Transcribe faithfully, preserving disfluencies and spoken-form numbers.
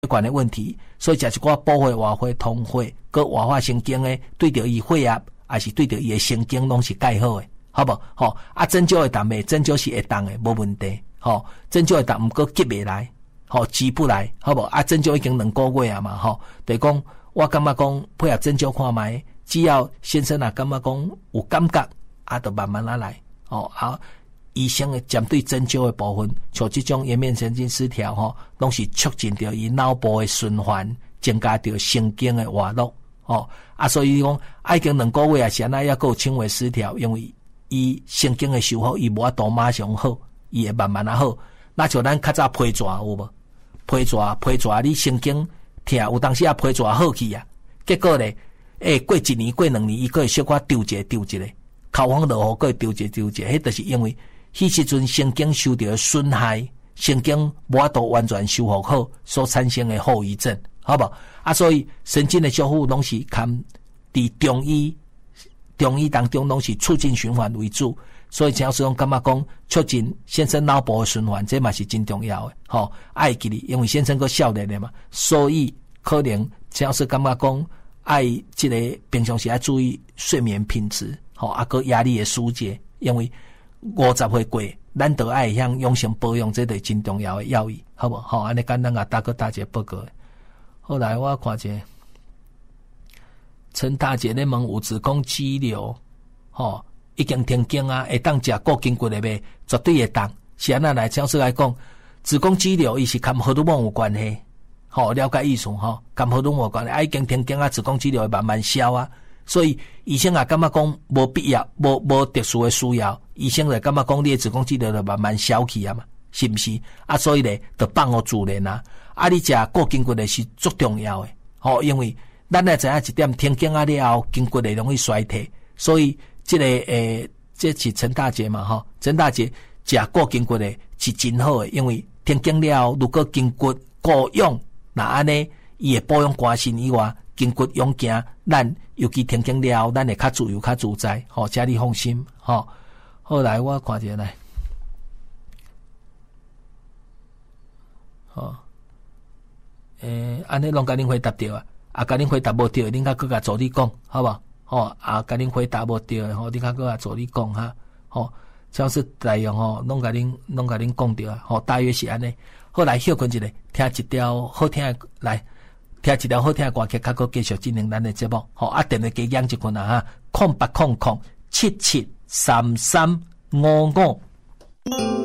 管的问题，所以食一寡补血、活血、通血、搁活化神经的，对着伊血压，还是对着伊的神经，拢是介好的，好不？吼、哦、啊，针灸会动的，针灸是会动的，无问题。吼、哦，针灸会动，毋过急袂来，吼、哦，急不来，好不？啊，针灸已经两个月啊嘛，吼、哦，就是讲，我感觉讲配合针灸看卖，只要先生啊感觉讲有感觉，啊，就慢慢啊来，哦，啊。医生的针对针灸的部分，像这种颜面神经失调吼，拢是促进着伊脑部的循环，增加着神经的活络吼。啊，所以讲，已经两个月啊，是安那抑个有轻微失调，因为伊神经的修复，伊无法度马上好，伊会慢慢啊好。那像咱较早皮蛇有无？皮蛇皮蛇，你神经痛，有当时啊皮蛇好去啊，结果咧，诶、欸，过一年过两年，伊个会小可丢一个丢一个，口风落雨个会丢一个丢一个，迄就是因为。迄时阵神经受到损害，神经无法度完全修复好所产生的后遗症，好不好？啊，所以神经的修复拢是看伫中医中医当中拢是促进循环为主，所以陈老师讲感觉讲促进先生脑部的循环，这嘛是真重要的。吼、哦，爱记哩，因为先生个少年的嘛，所以可能陈老师感觉讲爱这个平常时要注意睡眠品质，吼、哦，啊个压力的疏解，因为。五十岁过，咱都爱向养生保养，这是真重要的要义，好不好？好，安尼简单啊，大哥大姐报告。后来我看见陈大姐咧问有子宫肌瘤，吼、哦，已经停经啊，会当食固筋骨的袂？绝对会当。是安那来，教授来讲，子宫肌瘤伊是跟荷尔蒙有关系，吼、哦，了解意思吼，跟荷尔蒙有关系，啊，已经停经啊，子宫肌瘤会慢慢消啊。所以医生也感觉讲无必要，无无特殊的需要，医生就感觉讲你的子宫肌瘤就慢慢消去啊嘛，是不是？啊，所以咧就放互自然啊。啊，你食固筋骨的是足重要的，吼、哦，因为咱也知影一点，停经啊了后，筋骨会容易衰退，所以这个诶，这是陈大姐嘛，吼，陈大姐食固筋骨的是真好的，因为停经了后，如果筋骨固养，那安尼伊会保养肝肾以外。筋骨勇行，咱尤其停经了后，咱会较自由、较自在，吼、哦，家你放心，吼、哦。后来我看下来，吼，诶，安尼拢甲恁回答着啊，啊，甲恁回答无着，恁甲搁甲助理讲，好无？吼、哦，啊，甲恁回答无着，吼，恁甲搁甲助理讲哈，吼，像是内容吼，拢甲恁拢甲恁讲着啊，吼，大约是安尼。后来休困一下，听一条好听的来。听一条好听的歌曲，较搁继续进行咱的节目。好，啊，电话加养一困啊哈，空八空空七七三三五五。